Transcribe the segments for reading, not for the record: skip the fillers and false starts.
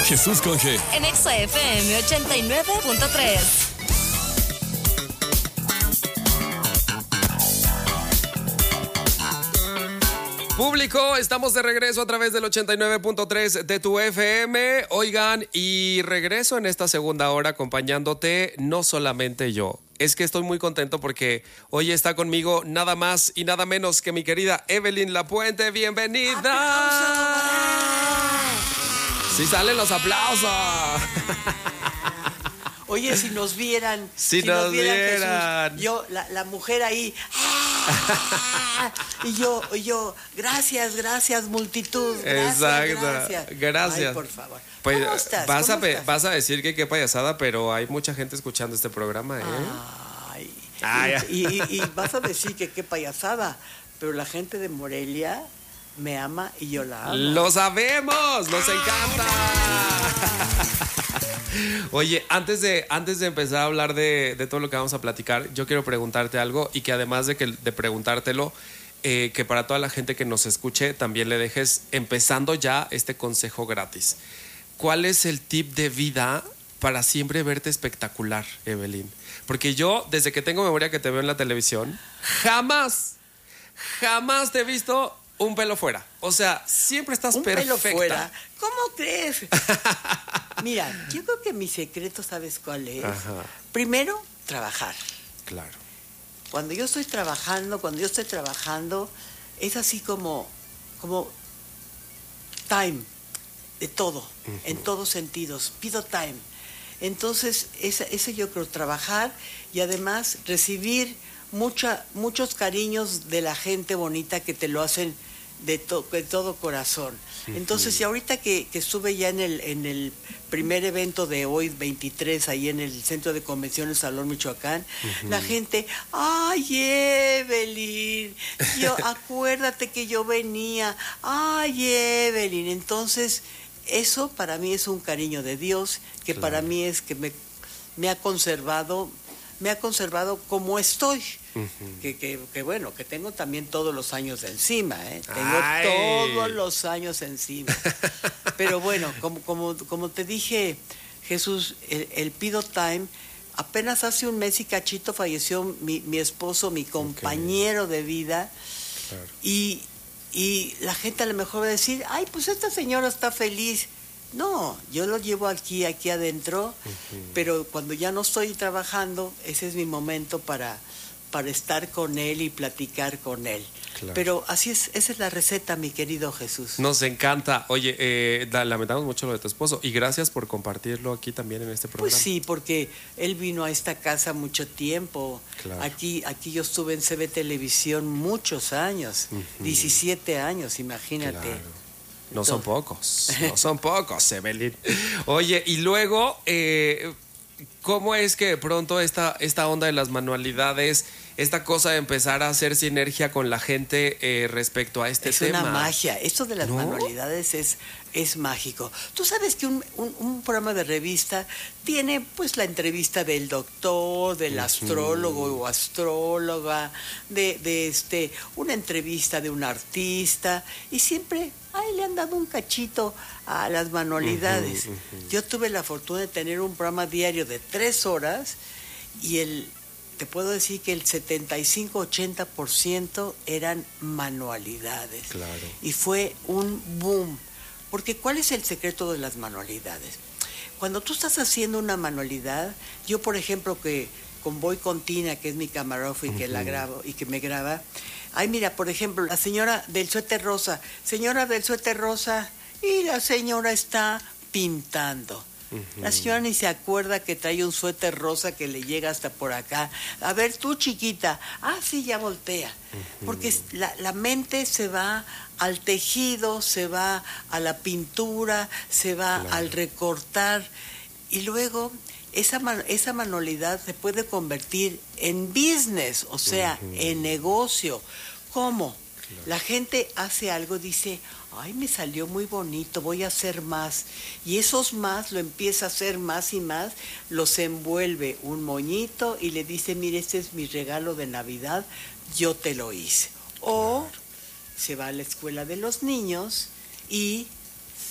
Jesús con G. En Exa FM 89.3. Público, estamos de regreso a través del 89.3 de tu FM. Oigan, y regreso en esta segunda hora acompañándote, no solamente yo. Es que estoy muy contento porque hoy está conmigo nada más y nada menos que mi querida Evelyn Lapuente. ¡Bienvenida! Sí salen los aplausos. Oye, si nos vieran. Si nos vieran. Jesús, yo, la mujer ahí. Y yo, gracias, multitud. Exacto. Gracias. Ay, por favor. Pues, ¿Cómo estás? Vas a decir que qué payasada, pero hay mucha gente escuchando este programa, Y vas a decir que qué payasada, pero la gente de Morelia me ama y yo la amo. ¡Lo sabemos! ¡Nos encanta! Oye, antes de empezar a hablar de todo lo que vamos a platicar, yo quiero preguntarte algo y que además de preguntártelo, que para toda la gente que nos escuche también le dejes, empezando ya, este consejo gratis. ¿Cuál es el tip de vida para siempre verte espectacular, Evelyn? Porque yo, desde que tengo memoria que te veo en la televisión, jamás te he visto un pelo fuera. O sea, siempre estás perfecta. ¿Un pelo fuera? ¿Cómo crees? Mira, yo creo que mi secreto, ¿sabes cuál es? Ajá. Primero, trabajar. Claro. Cuando yo estoy trabajando, es así como time, de todo, en todos sentidos, pido time. Entonces, ese yo creo, trabajar y además recibir muchos cariños de la gente bonita que te lo hacen de todo corazón. Entonces, y ahorita que estuve ya en el primer evento de hoy, 23, ahí en el Centro de Convenciones Salón Michoacán, la gente, ¡ay, Evelyn! Acuérdate que yo venía, ¡ay, Evelyn! Entonces, eso para mí es un cariño de Dios, que claro, para mí es que me ha conservado como estoy. Que bueno, que tengo también todos los años encima, todos los años encima. Pero bueno, como te dije, Jesús, el pido time, apenas hace un mes y cachito falleció mi esposo, mi compañero de vida. Claro. Y la gente a lo mejor va a decir, ay, pues esta señora está feliz. No, yo lo llevo aquí adentro, pero cuando ya no estoy trabajando, ese es mi momento para estar con él y platicar con él. Claro. Pero así es, esa es la receta, mi querido Jesús. Nos encanta. Oye, lamentamos mucho lo de tu esposo y gracias por compartirlo aquí también en este programa. Pues sí, porque él vino a esta casa mucho tiempo. Claro. Aquí yo estuve en CB Televisión muchos años, 17 años, imagínate. Claro. No son pocos, Evelyn. Oye, y luego, ¿cómo es que de pronto esta onda de las manualidades, esta cosa de empezar a hacer sinergia con la gente respecto a este tema? Es una magia. Esto de las manualidades es mágico. Tú sabes que un programa de revista tiene pues la entrevista del doctor, del astrólogo o astróloga, de una entrevista de un artista, y siempre le han dado un cachito a las manualidades. Yo tuve la fortuna de tener un programa diario de 3 horas y te puedo decir que el 75-80% eran manualidades. Claro. Y fue un boom. Porque ¿cuál es el secreto de las manualidades? Cuando tú estás haciendo una manualidad, yo por ejemplo que voy con Tina, que es mi camarógrafo y que la grabo y que me graba, mira, por ejemplo, la señora del suéter rosa, y la señora está pintando. La señora ni se acuerda que trae un suéter rosa que le llega hasta por acá. A ver, tú chiquita, sí, ya voltea. Porque la mente se va al tejido, se va a la pintura, se va al recortar. Y luego esa manualidad se puede convertir en business, o sea, en negocio. ¿Cómo? Claro. La gente hace algo, dice, me salió muy bonito, voy a hacer más. Y esos más lo empieza a hacer más y más, los envuelve un moñito y le dice, mire, este es mi regalo de Navidad, yo te lo hice. O se va a la escuela de los niños y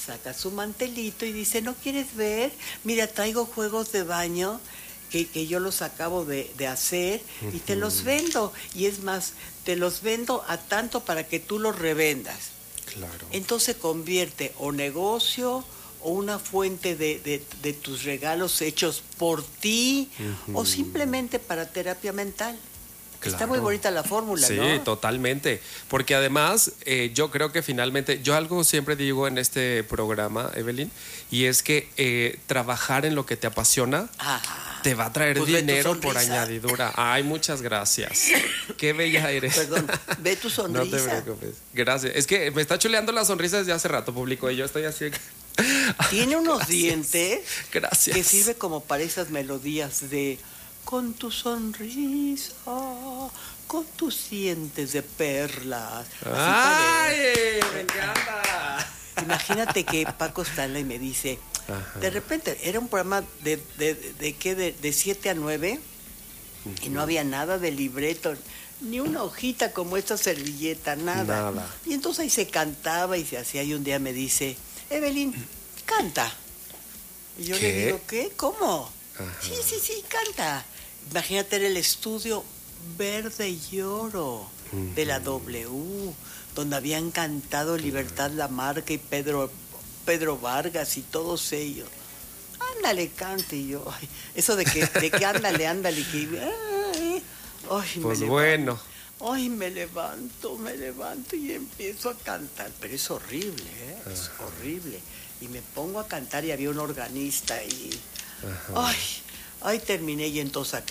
saca su mantelito y dice, ¿no quieres ver? Mira, traigo juegos de baño que yo los acabo de hacer y te los vendo. Y es más, te los vendo a tanto para que tú los revendas. Claro. Entonces convierte o negocio o una fuente de tus regalos hechos por ti o simplemente para terapia mental. Claro. Está muy bonita la fórmula, sí, ¿no? Sí, totalmente. Porque además, yo creo que finalmente, yo algo siempre digo en este programa, Evelyn, y es que trabajar en lo que te apasiona te va a traer pues dinero por añadidura. Ay, muchas gracias. Qué bella eres. Perdón, ve tu sonrisa. No te preocupes. Gracias. Es que me está chuleando la sonrisa desde hace rato, público, y yo estoy así. Tiene unos Gracias. dientes Gracias. que sirve como para esas melodías de con tu sonrisa, con tus dientes de perlas. ¡Ay! Me encanta. Imagínate que Paco Stanley me dice, Ajá. de repente, era un programa de 7 a 9 y no había nada de libreto, ni una hojita como esta servilleta, nada. Y entonces ahí se cantaba y se hacía y un día me dice, Evelyn, canta. Y yo le digo, ¿qué? ¿Cómo? Ajá. Sí, canta. Imagínate, era el estudio Verde y Oro de la W, donde habían cantado Libertad Lamarque y Pedro Vargas y todos ellos. Ándale, cante. Y yo, ay, eso de que ándale, que... Ay, pues bueno. Ay, me levanto y empiezo a cantar. Pero es horrible, es horrible. Y me pongo a cantar y había un organista y... Ajá. Ay, terminé y entonces saqué.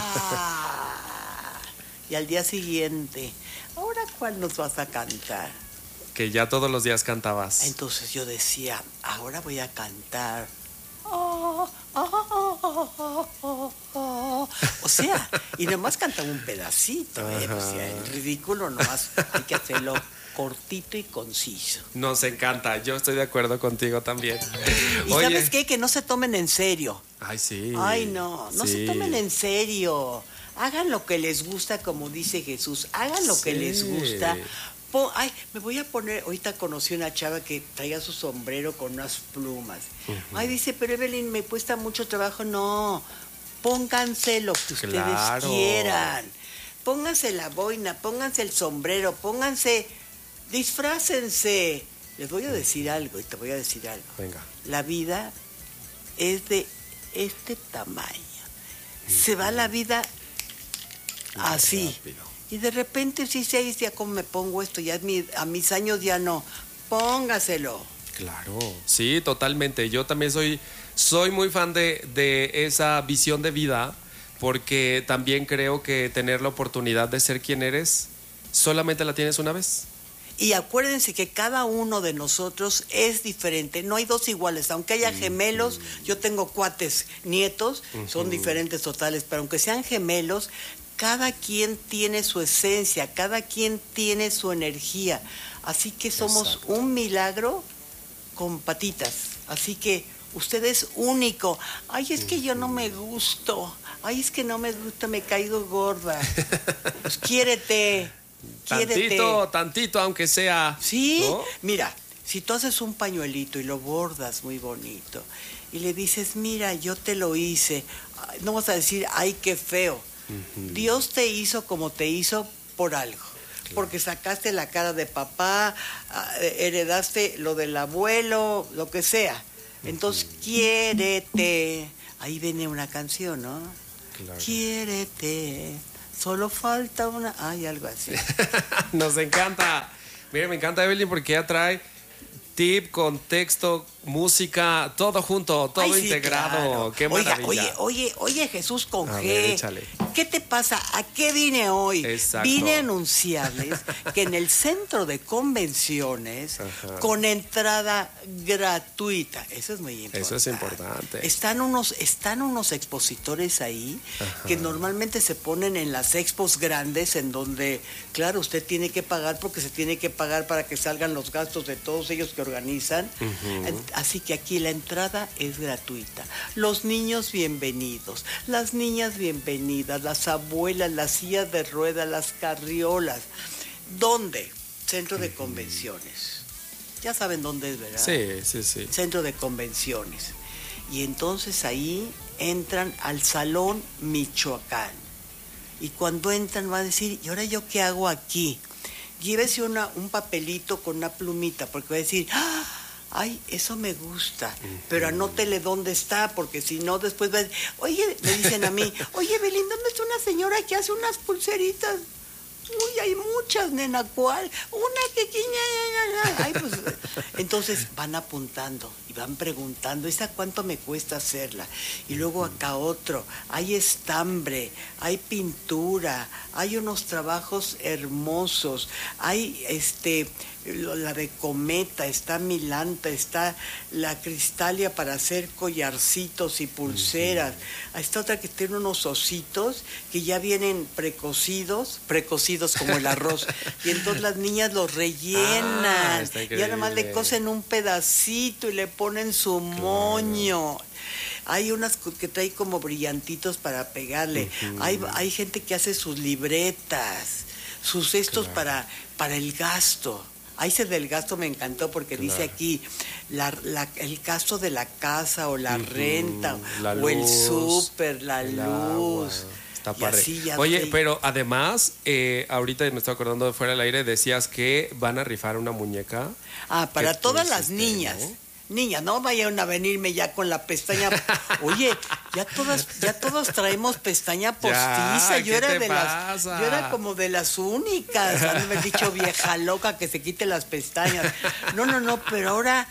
Y al día siguiente, ¿ahora cuál nos vas a cantar? Que ya todos los días cantabas. Entonces yo decía, ahora voy a cantar. O sea, y nomás cantaba un pedacito, o sea, el ridículo nomás hay que hacerlo cortito y conciso. Nos encanta, yo estoy de acuerdo contigo también. ¿Y Oye, sabes qué? Que no se tomen en serio. Ay, sí. Ay, no se tomen en serio. Hagan lo que les gusta, como dice Jesús. Hagan lo que les gusta. Ay, me voy a poner, ahorita conocí una chava que traía su sombrero con unas plumas. Ay, dice, pero Evelyn, me cuesta mucho trabajo. No, pónganse lo que ustedes quieran. Pónganse la boina, pónganse el sombrero, disfrácense. Les voy a decir algo y te voy a decir algo. Venga. La vida es de este tamaño. Se va la vida así. Rápido. Y de repente, sí, ya como me pongo esto, ya a mis años ya no. Póngaselo. Claro, sí, totalmente. Yo también soy muy fan de esa visión de vida, porque también creo que tener la oportunidad de ser quien eres, solamente la tienes una vez. Y acuérdense que cada uno de nosotros es diferente, no hay dos iguales, aunque haya gemelos, yo tengo cuates, nietos, son diferentes totales, pero aunque sean gemelos, cada quien tiene su esencia, cada quien tiene su energía, así que somos un milagro con patitas, así que usted es único. Ay, es que yo no me gusto, ay, es que no me gusta, me caigo gorda. Pues quiérete. Tantito, aunque sea. Sí, ¿no? Mira, si tú haces un pañuelito y lo bordas muy bonito y le dices, mira, yo te lo hice, no vas a decir, ay, qué feo. Dios te hizo como te hizo por algo. Claro. Porque sacaste la cara de papá, heredaste lo del abuelo, lo que sea. Entonces, quiérete. Ahí viene una canción, ¿no? Claro. Quiérete. Solo falta una... Ay, algo así. Nos encanta. Mira, me encanta Evelyn porque ella trae tip, contexto, música, todo junto, todo integrado. Claro. Qué maravilla. Oye, Jesús con G. Ver, échale. ¿Qué te pasa? ¿A qué vine hoy? Exacto. Vine a anunciarles que en el centro de convenciones, con entrada gratuita, eso es muy importante. Eso es importante. Están unos expositores ahí que normalmente se ponen en las expos grandes, en donde, claro, usted tiene que pagar porque se tiene que pagar para que salgan los gastos de todos ellos que organizan. Así que aquí la entrada es gratuita. Los niños bienvenidos, las niñas bienvenidas, las abuelas, las sillas de ruedas, las carriolas. ¿Dónde? Centro de convenciones. ya saben dónde es, ¿verdad? Sí. Centro de convenciones. Y entonces ahí entran al Salón Michoacán. Y cuando entran va a decir, ¿y ahora yo qué hago aquí? Llévese un papelito con una plumita, porque va a decir, ay, eso me gusta, pero anótele dónde está, porque si no después va a decir, oye, me dicen a mí, oye, Belín, ¿dónde está una señora que hace unas pulseritas? Uy, hay muchas, nena, ¿cuál? Una que... Ay, pues, entonces van apuntando y van preguntando, ¿esa cuánto me cuesta hacerla? Y luego acá otro, hay estambre, hay pintura, hay unos trabajos hermosos, hay la de cometa, está Milanta, está la Cristalia para hacer collarcitos y pulseras, está otra que tiene unos ositos que ya vienen precocidos como el arroz, y entonces las niñas los rellenan, y nada más le cosen un pedacito y le ponen su moño. Hay unas que trae como brillantitos para pegarle, hay gente que hace sus libretas, sus estos para el gasto. Ahí se del gasto me encantó porque dice aquí el gasto de la casa o la renta la o luz, el súper, la luz. Agua. Está padre. Así, oye, pero además, ahorita me estoy acordando de fuera del aire, decías que van a rifar una muñeca. Para todas las niñas. ¿No? Niñas, no vayan a venirme ya con la pestaña. Oye, ya todos traemos pestaña postiza. Yo era como de las únicas. Han me dicho vieja loca que se quite las pestañas. No, pero ahora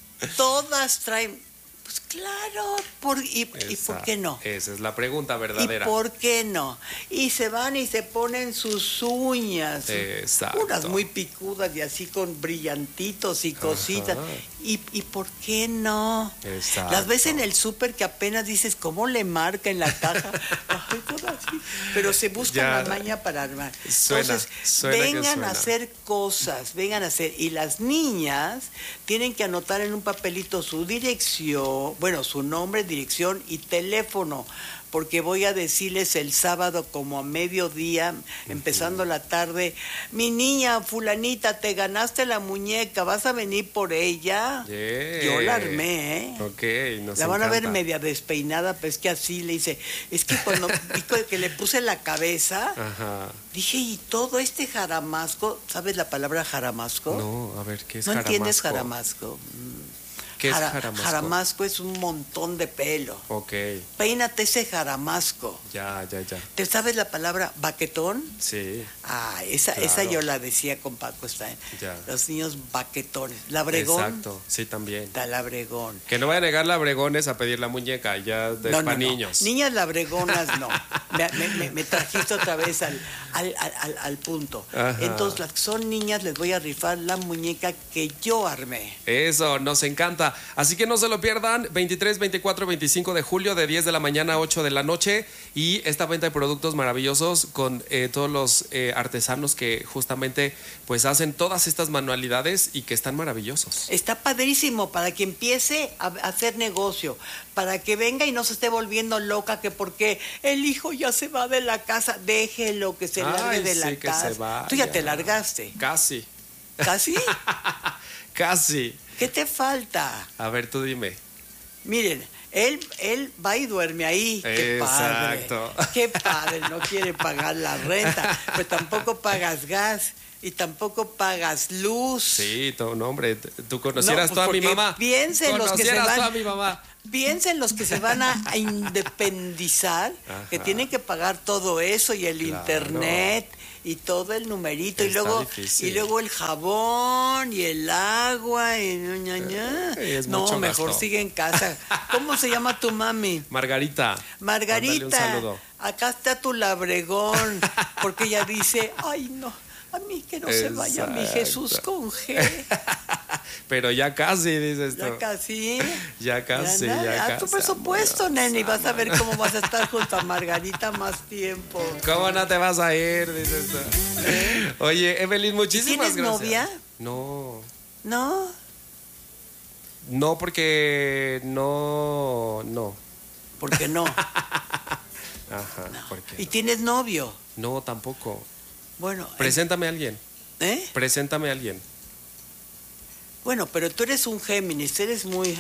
todas traen. Pues claro, ¿y por qué no? Esa es la pregunta verdadera. ¿Y por qué no? Y se van y se ponen sus uñas. Exacto. Unas muy picudas y así con brillantitos y cositas. ¿Y por qué no? Exacto. Las ves en el súper que apenas dices, ¿cómo le marca en la caja? Ay, todo así. Pero se buscan la maña para armar. Entonces, vengan a hacer cosas, vengan a hacer. Y las niñas tienen que anotar en un papelito su dirección, su nombre, dirección y teléfono, porque voy a decirles el sábado como a mediodía, empezando la tarde, mi niña fulanita, te ganaste la muñeca, ¿vas a venir por ella? Yeah. Yo la armé, ¿eh? Okay, la van a ver media despeinada, pues que así le hice. Es que cuando que le puse la cabeza, dije, ¿y todo este jaramasco? ¿Sabes la palabra jaramasco? No, a ver, ¿qué es jaramasco? ¿No entiendes jaramasco? ¿Qué es jaramasco? Jaramasco es un montón de pelo. Ok. Peínate ese jaramasco. Ya. ¿Te sabes la palabra baquetón? Sí. Esa yo la decía con Paco Stein. Los niños baquetones. Labregón. Exacto, sí, también. Está labregón. Que no vaya a negar labregones a pedir la muñeca, ya de para niños. Niñas labregonas no. me trajiste otra vez al punto. Ajá. Entonces, las que son niñas les voy a rifar la muñeca que yo armé. Eso, nos encanta. Así que no se lo pierdan, 23, 24, 25 de julio de 10 de la mañana a 8 de la noche, y esta venta de productos maravillosos con todos los artesanos que justamente pues hacen todas estas manualidades y que están maravillosos. Está padrísimo para que empiece a hacer negocio, para que venga y no se esté volviendo loca que porque el hijo ya se va de la casa, déjelo que se largue de la casa. Se vaya. Tú ya te largaste. Casi. ¿Casi? Casi. ¿Qué te falta? A ver, tú dime. Miren, él va y duerme ahí. ¡Qué Exacto. padre! ¡Qué padre! No quiere pagar la renta, pues tampoco pagas gas y tampoco pagas luz. Sí, no, hombre, tú conocieras tú a mi mamá. Piensen los que se van. A mi mamá. Piensen los que se van a independizar, que tienen que pagar todo eso y el internet y todo el numerito y luego el jabón y el agua y no, mejor gasto. Sigue en casa. ¿Cómo se llama tu mami? Margarita. Margarita. Un saludo. Acá está tu labregón, porque ella dice, ay no, a mí que no se vaya mi Jesús con G. Pero ya casi, dices tú. Ya casi. Ya casi, ya casi. Tu presupuesto, nene, y vas a ver cómo vas a estar junto a Margarita más tiempo. ¿Cómo no te vas a ir? Dices tú. Oye, Evelyn, muchísimas gracias. ¿Tienes novia? No. ¿No? No, porque no. ¿Por qué no? Ajá. No. ¿Por qué? ¿Y tienes novio? No, tampoco. Bueno. Preséntame a alguien. ¿Eh? Preséntame a alguien. Bueno, pero tú eres un Géminis, eres muy...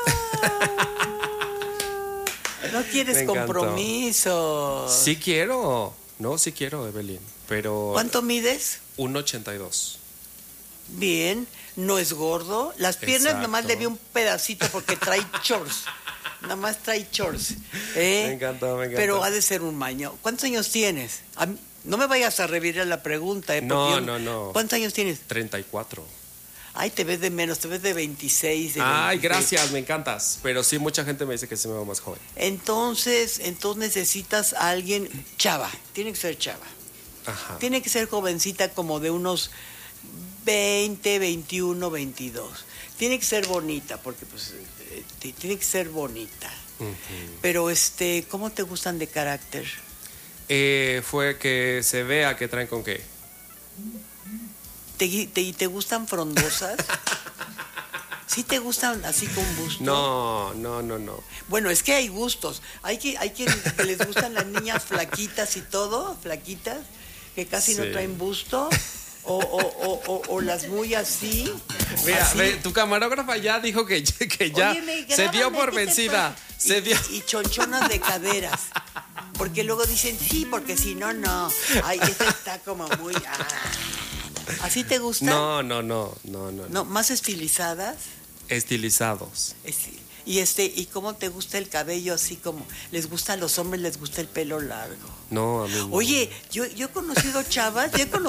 no quieres compromisos. Sí quiero. No, sí quiero, Evelyn. Pero... ¿Cuánto mides? 1.82. Bien, no es gordo. Las piernas Exacto. nomás le vi un pedacito porque trae shorts. Nada más trae shorts. Me encantó. Pero ha de ser un maño. ¿Cuántos años tienes? No me vayas a revirar la pregunta. No. ¿Cuántos años tienes? 34. Ay, te ves de menos, te ves de 26. Ay, gracias, me encantas. Pero sí, mucha gente me dice que sí me veo más joven. Entonces necesitas a alguien chava. Tiene que ser chava. Ajá. Tiene que ser jovencita como de unos 20, 21, 22. Tiene que ser bonita, porque pues tiene que ser bonita. Uh-huh. Pero ¿cómo te gustan de carácter? Fue que se vea que traen con qué. ¿Te gustan frondosas? ¿Sí te gustan así con busto? No. Bueno, es que hay gustos. Hay quien que les gustan las niñas flaquitas y todo, flaquitas, que casi no traen busto. O las muy así. Mira, así. tu camarógrafa ya dijo que ya Óyeme, se dio grábame, por ¿qué te vencida. pasa? Y chonchonas de caderas. Porque luego dicen, sí, porque si no, no. Ay, esta está como muy... ¿Así te gusta? No. No, más estilizadas. Estilizados. ¿Y cómo te gusta el cabello? Así como les gusta a los hombres, les gusta el pelo largo. No, a mí no. Oye, yo he conocido chavas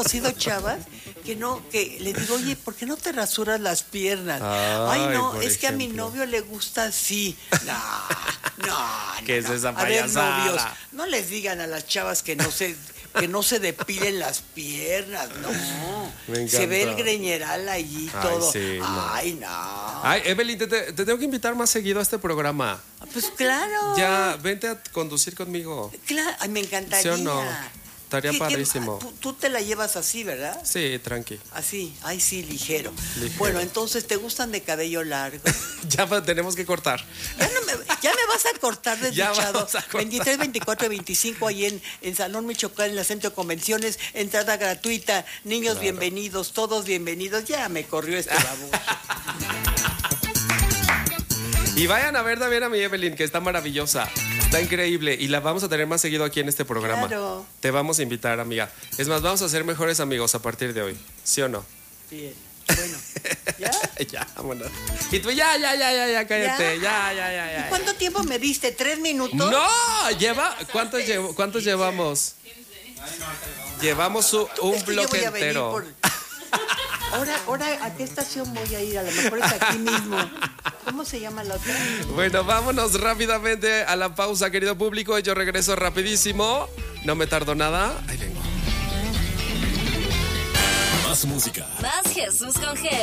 que les digo, oye, ¿por qué no te rasuras las piernas? Ay, no, es que a mi novio le gusta así. No. ¿Qué es esa A ver, payasada? novios, no les digan a las chavas que no se depilen las piernas, no. Me encanta. Se ve el greñeral allí Ay, todo. sí, no. Ay, no. Ay, Evelyn, te tengo que invitar más seguido a este programa. Pues claro. Ya, vente a conducir conmigo. Claro, ay, me encantaría. ¿Sí o no? Estaría padrísimo. Tú te la llevas así, ¿verdad? Sí, tranqui. Así, ay sí, ligero. Bueno, entonces, ¿te gustan de cabello largo? Ya tenemos que cortar. Ya me vas a cortar, Ya desdichado. vamos a cortar. 23, 24 y 25 ahí en Salón Michoacán, en el Centro de Convenciones, entrada gratuita, niños Claro. bienvenidos, todos bienvenidos. Ya me corrió este baboso. Y vayan a ver también a mi Evelyn, que está maravillosa. Está increíble. Y la vamos a tener más seguido aquí en este programa. Claro. Te vamos a invitar, amiga. Es más, vamos a ser mejores amigos a partir de hoy. ¿Sí o no? Bien, bueno. ¿Ya? Ya, vámonos. Y tú, ya, cállate. Ya. ¿Y cuánto tiempo me diste? ¿3 minutos? ¡No! ¿Cuántos llevamos? Llevamos un Es que yo bloque voy a venir entero. Ahora, ¿a qué estación voy a ir? A lo mejor es aquí mismo. ¿Cómo se llama la otra? Bueno, vámonos rápidamente a la pausa, querido público. Yo regreso rapidísimo. No me tardo nada. Ahí vengo. Más música. Más Jesús con G.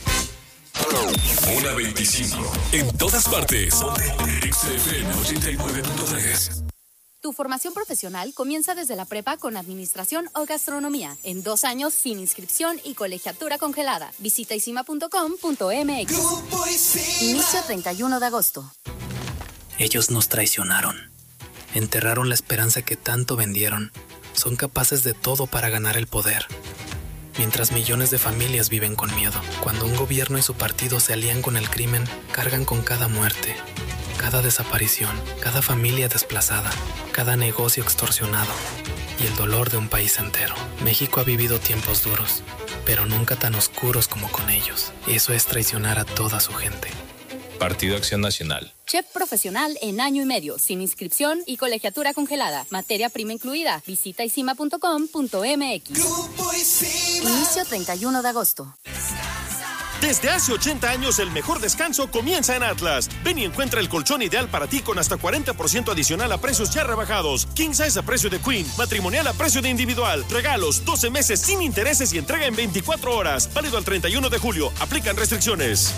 Una 25. En todas partes. XFM 89.3. Tu formación profesional comienza desde la prepa con administración o gastronomía. En 2 años sin inscripción y colegiatura congelada. Visita isima.com.mx. Inicio 31 de agosto. Ellos nos traicionaron. Enterraron la esperanza que tanto vendieron. Son capaces de todo para ganar el poder. Mientras millones de familias viven con miedo. Cuando un gobierno y su partido se alían con el crimen, cargan con cada muerte, cada desaparición, cada familia desplazada, cada negocio extorsionado y el dolor de un país entero. México ha vivido tiempos duros, pero nunca tan oscuros como con ellos. Eso es traicionar a toda su gente. Partido Acción Nacional. Chef profesional en año y medio, sin inscripción y colegiatura congelada. Materia prima incluida. Visita isima.com.mx. Inicio 31 de agosto. Desde hace 80 años el mejor descanso comienza en Atlas. Ven y encuentra el colchón ideal para ti con hasta 40% adicional a precios ya rebajados. King size a precio de Queen, matrimonial a precio de individual. Regalos, 12 meses sin intereses y entrega en 24 horas. Válido al 31 de julio. Aplican restricciones.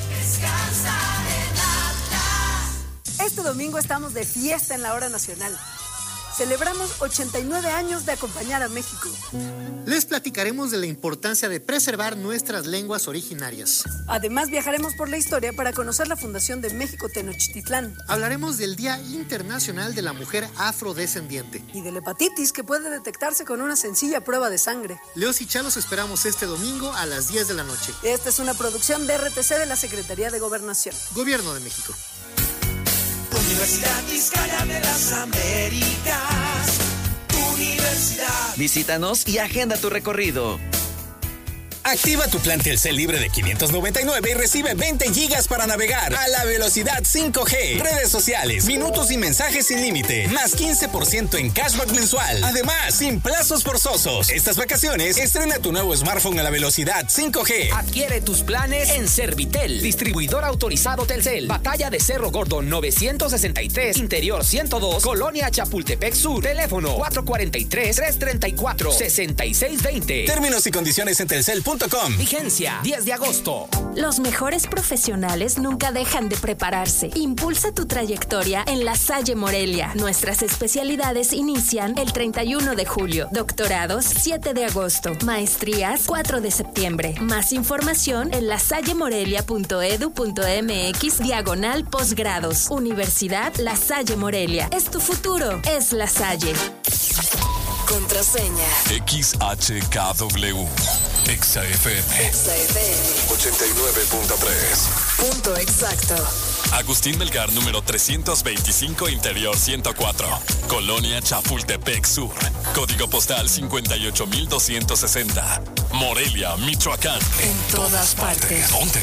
Este domingo estamos de fiesta en la Hora Nacional. Celebramos 89 años de acompañar a México. Les platicaremos de la importancia de preservar nuestras lenguas originarias. Además, viajaremos por la historia para conocer la fundación de México Tenochtitlán. Hablaremos del Día Internacional de la Mujer Afrodescendiente. Y de la hepatitis, que puede detectarse con una sencilla prueba de sangre. Leos y Chá los esperamos este domingo a las 10 de la noche. Esta es una producción de RTC de la Secretaría de Gobernación. Gobierno de México. Universidad Vizcaya de las Américas. Universidad. Visítanos y agenda tu recorrido. Activa tu plan Telcel libre de 599 y recibe 20 gigas para navegar a la velocidad 5G. Redes sociales, minutos y mensajes sin límite. Más 15% en cashback mensual. Además, sin plazos forzosos. Estas vacaciones, estrena tu nuevo smartphone a la velocidad 5G. Adquiere tus planes en Servitel. Distribuidor autorizado Telcel. Batalla de Cerro Gordo 963. Interior 102. Colonia Chapultepec Sur. Teléfono 443-334-6620. Términos y condiciones en Telcel.com. Vigencia 10 de agosto. Los mejores profesionales nunca dejan de prepararse. Impulsa tu trayectoria en La Salle Morelia. Nuestras especialidades inician el 31 de julio. Doctorados 7 de agosto. Maestrías 4 de septiembre. Más información en lasallemorelia.edu.mx/posgrados. Universidad La Salle Morelia. Es tu futuro. Es La Salle. Contraseña. XHKW. XFM. 89.3. Punto exacto. Agustín Melgar, número 325, Interior 104. Colonia Chapultepec Sur. Código postal 58260. Morelia, Michoacán. En todas partes. ¿Dónde?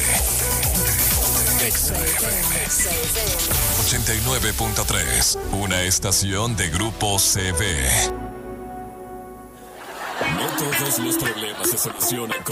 XFM 89.3. Una estación de Grupo CB. No todos los problemas se solucionan con